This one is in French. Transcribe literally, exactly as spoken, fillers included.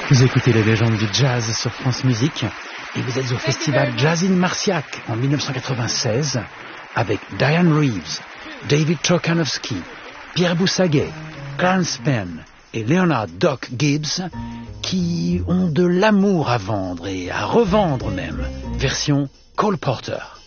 Vous écoutez les légendes du jazz sur France Musique et vous êtes au festival Jazz in Marciac en mille neuf cent quatre-vingt-seize avec Diane Reeves, David Trokanowski, Pierre Boussaguet, Clarence Penn et Leonard Doc Gibbs qui ont de l'amour à vendre et à revendre même, version Cole Porter.